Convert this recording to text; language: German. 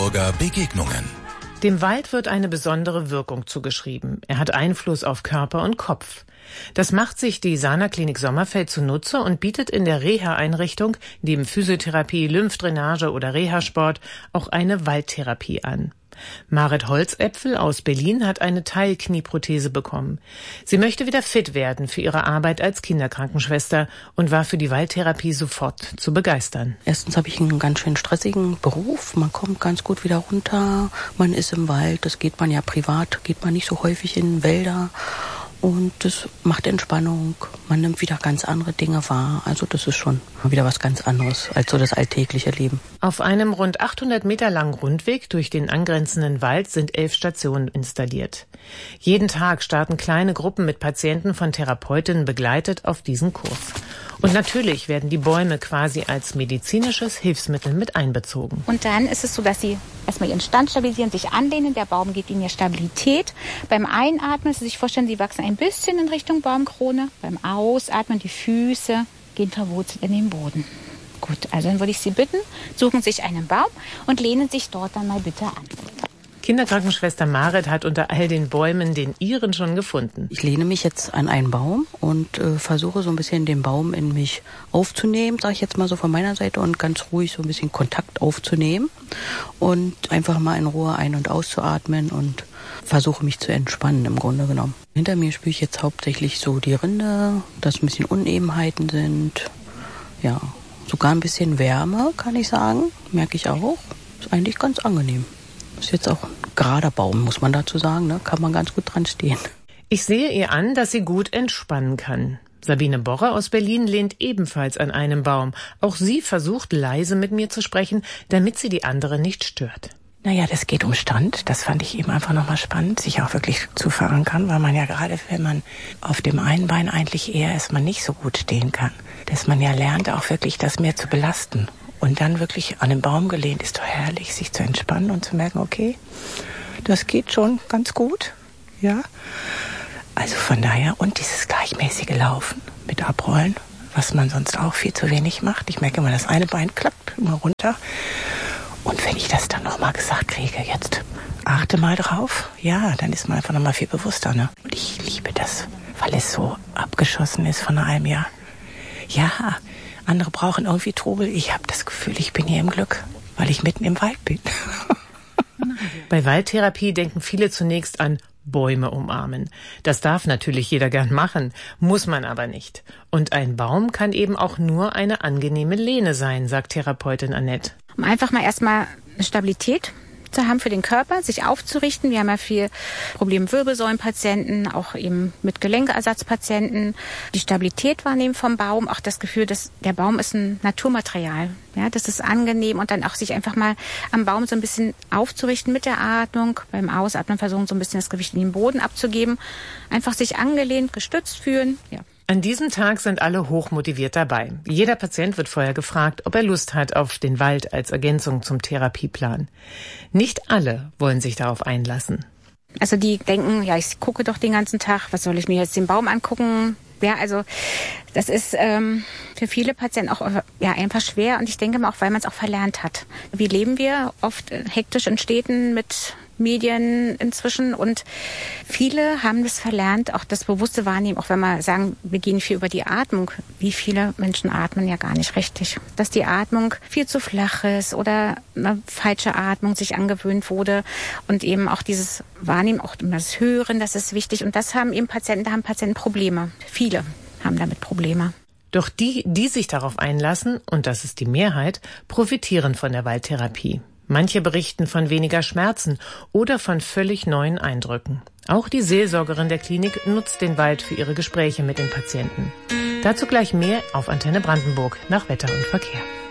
Brandenburger Begegnungen. Dem Wald wird eine besondere Wirkung zugeschrieben. Er hat Einfluss auf Körper und Kopf. Das macht sich die Sana Klinik Sommerfeld zunutze und bietet in der Reha-Einrichtung neben Physiotherapie, Lymphdrainage oder Reha-Sport auch eine Waldtherapie an. Marit Holzäpfel aus Berlin hat eine Teilknieprothese bekommen. Sie möchte wieder fit werden für ihre Arbeit als Kinderkrankenschwester und war für die Waldtherapie sofort zu begeistern. Erstens habe ich einen ganz schön stressigen Beruf. Man kommt ganz gut wieder runter. Man ist im Wald. Das geht man ja privat, geht man nicht so häufig in Wälder. Und das macht Entspannung. Man nimmt wieder ganz andere Dinge wahr. Also das ist schon wieder was ganz anderes als so das alltägliche Leben. Auf einem rund 800 Meter langen Rundweg durch den angrenzenden Wald sind 11 Stationen installiert. Jeden Tag starten kleine Gruppen mit Patienten von Therapeutinnen begleitet auf diesen Kurs. Und natürlich werden die Bäume quasi als medizinisches Hilfsmittel mit einbezogen. Und dann ist es so, dass sie erstmal ihren Stand stabilisieren, sich anlehnen. Der Baum gibt ihnen ja Stabilität. Beim Einatmen, dass Sie sich vorstellen, sie wachsen ein bisschen in Richtung Baumkrone. Beim Ausatmen, die Füße gehen verwurzelt in den Boden. Gut, also dann würde ich Sie bitten, suchen sich einen Baum und lehnen sich dort dann mal bitte an. Kinderkrankenschwester Marit hat unter all den Bäumen den ihren schon gefunden. Ich lehne mich jetzt an einen Baum und versuche so ein bisschen den Baum in mich aufzunehmen, sage ich jetzt mal so von meiner Seite, und ganz ruhig so ein bisschen Kontakt aufzunehmen und einfach mal in Ruhe ein- und auszuatmen und versuche mich zu entspannen im Grunde genommen. Hinter mir spüre ich jetzt hauptsächlich so die Rinde, dass ein bisschen Unebenheiten sind, ja, sogar ein bisschen Wärme, kann ich sagen, merke ich auch. Ist eigentlich ganz angenehm. Ist jetzt auch ein gerader Baum, muss man dazu sagen, ne? Kann man ganz gut dran stehen. Ich sehe ihr an, dass sie gut entspannen kann. Sabine Borrer aus Berlin lehnt ebenfalls an einem Baum. Auch sie versucht leise mit mir zu sprechen, damit sie die andere nicht stört. Naja, das geht um Stand. Das fand ich eben einfach nochmal spannend, sich auch wirklich zu verankern, weil man ja gerade, wenn man auf dem einen Bein eigentlich eher erstmal nicht so gut stehen kann, dass man ja lernt, auch wirklich das mehr zu belasten. Und dann wirklich an den Baum gelehnt, ist doch herrlich, sich zu entspannen und zu merken, okay, das geht schon ganz gut, ja. Also von daher, und dieses gleichmäßige Laufen mit Abrollen, was man sonst auch viel zu wenig macht. Ich merke immer, das eine Bein klappt immer runter. Und wenn ich das dann nochmal gesagt kriege, jetzt achte mal drauf, ja, dann ist man einfach nochmal viel bewusster, ne? Und ich liebe das, weil es so abgeschossen ist von einem Jahr. Ja, andere brauchen irgendwie Trubel. Ich habe das Gefühl, ich bin hier im Glück, weil ich mitten im Wald bin. Bei Waldtherapie denken viele zunächst an Bäume umarmen. Das darf natürlich jeder gern machen, muss man aber nicht. Und ein Baum kann eben auch nur eine angenehme Lehne sein, sagt Therapeutin Annette. Um einfach mal erstmal eine Stabilität zu haben für den Körper, sich aufzurichten. Wir haben ja viel Probleme mit Wirbelsäulenpatienten, auch eben mit Gelenkersatzpatienten. Die Stabilität wahrnehmen vom Baum, auch das Gefühl, dass der Baum ist ein Naturmaterial. Ja, das ist angenehm und dann auch sich einfach mal am Baum so ein bisschen aufzurichten mit der Atmung. Beim Ausatmen versuchen so ein bisschen das Gewicht in den Boden abzugeben. Einfach sich angelehnt, gestützt fühlen, ja. An diesem Tag sind alle hochmotiviert dabei. Jeder Patient wird vorher gefragt, ob er Lust hat auf den Wald als Ergänzung zum Therapieplan. Nicht alle wollen sich darauf einlassen. Also die denken, ja, ich gucke doch den ganzen Tag, was soll ich mir jetzt den Baum angucken? Ja, also das ist für viele Patienten auch ja einfach schwer und ich denke mal auch, weil man es auch verlernt hat. Wie leben wir? Oft hektisch in Städten mit Medien inzwischen und viele haben das verlernt, auch das bewusste Wahrnehmen, auch wenn wir sagen, wir gehen viel über die Atmung. Wie viele Menschen atmen ja gar nicht richtig. Dass die Atmung viel zu flach ist oder eine falsche Atmung sich angewöhnt wurde und eben auch dieses Wahrnehmen, auch das Hören, das ist wichtig und das haben eben Patienten, da haben Patienten Probleme. Viele haben damit Probleme. Doch die sich darauf einlassen, und das ist die Mehrheit, profitieren von der Waldtherapie. Manche berichten von weniger Schmerzen oder von völlig neuen Eindrücken. Auch die Seelsorgerin der Klinik nutzt den Wald für ihre Gespräche mit den Patienten. Dazu gleich mehr auf Antenne Brandenburg nach Wetter und Verkehr.